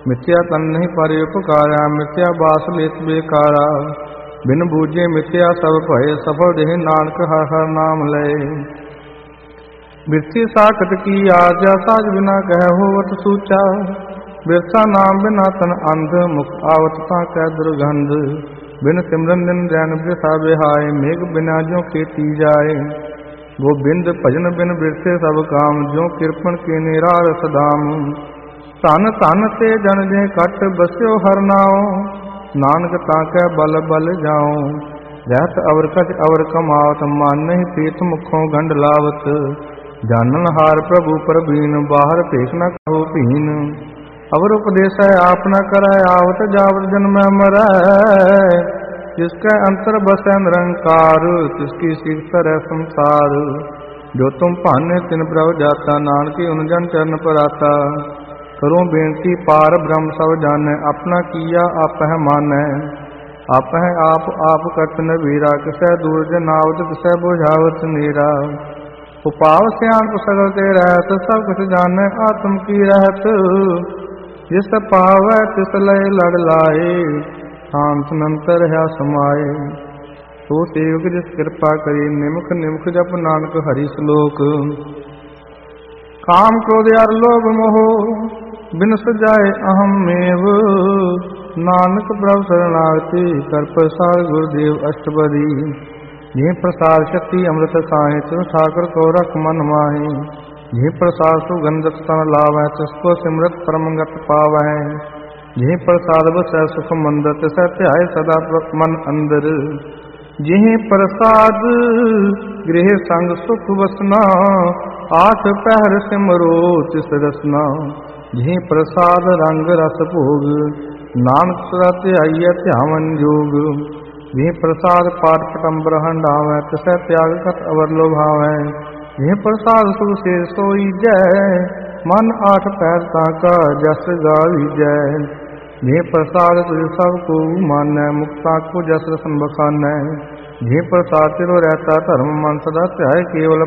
मिथ्या तन नहीं पर उपकारा, मिथ्या बास लेत बेकारा। बिन बूझे मिथ्या सब भय, सफल देह नानक हर हर नाम लय। बिरथी साखत की आज्ञा, साज बिना कह होवत सूचा। बिरसा नाम बिना तन अंध, मुख आवत ता कह दुर्गंध। बिन सिमरन दिन रैन बिरसा बिहाय, मेघ बिना ज्यों खेती जाए। गोबिंद भजन बिन बिरसे सब काम, ज्यों किरपन के निरार सदाम। धन धन ते जन जे कट, बस्यो हर नाओ। नानक ताकै बल बल जाओ। रहत अवर कच अवर कमावत, मान नहीं तीर्थ मुखों गंढ लावत। जानन हार प्रभु प्रवीण, बाहर भेख न कहो भीन। अवर उपदेश आप न करੈ, आवत जावत जन्मै मरै। जिसकै अंतर बसै निरंकार, तिसकी सीख तरੈ संसार। जो तुम भाने तिन प्रभ जाता, नानकी उन जन चरण पराता। करूं बेनती पार ब्रह्म सब जानै, अपना किया आपह मानै। आपह आप करत नबीरा, किसै दूर जनावत किसै बुझावत नीरा। उपाव सियाणप सगल ते रहत, सब कुछ जानै आत्म की रहत। जिस पावै तिस लय लड़ लाए, शांत नंतर है समाये। सो सेवक जिस कृपा करी, निमुख निमुख जप नानक हरि श्लोक। काम क्रोध अर लोभ मोह, बिन सजाए अहम मेव। नानक प्रभु शरणागति, कर प्रसाद गुरुदेव अष्टपदी। जिह प्रसाद शक्ति अमृत साहि, तिस ठाकुर को रख मन माहि। जिह प्रसाद सुगंधक स्तन लावै, तिसको सिमरत परम गत पावै। जिह प्रसाद बसै सुख मंदर, तिसै ध्याय सदा मन अंदर। जिह प्रसाद गृह संग सुख बसना, आठ पहर सिमरो तिस रसना। जिह प्रसाद रंग रस भोग, नानक सदा ध्याइयै ध्यावन जोग। जिह प्रसाद पाठ पटम्बर हंडावै, तिसै त्याग कत अवर लोभावै। जिह प्रसाद सुख से सोईजै, मन आठ पैर ताका जस गावीजै। जिह प्रसाद तुझ सब को मानै, मुक्ता को जस रसन बखानै। जिह प्रसाद तिरो रहता धर्म मन, सदा ध्याय केवल